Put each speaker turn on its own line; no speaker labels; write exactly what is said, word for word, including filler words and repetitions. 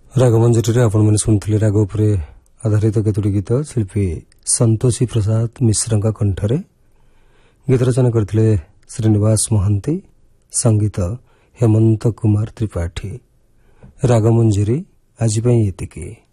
ରାଗମଞ୍ଜରୀରେ ଆପଣମାନେ ଶୁଣିଥିଲେ ରାଗ ଉପରେ ଆଧାରିତ କେତୋଟି ଗୀତ ଶିଳ୍ପୀ ସନ୍ତୋଷୀ ପ୍ରସାଦ ମିଶ୍ରଙ୍କ କଣ୍ଠରେ। ଗୀତ ରଚନା କରିଥିଲେ ଶ୍ରୀନିବାସ ମହାନ୍ତି, ସଙ୍ଗୀତ ହେମନ୍ତ କୁମାର ତ୍ରିପାଠୀ। ରାଗମଞ୍ଜରୀ ଆଜି ପାଇଁ ଏତିକି।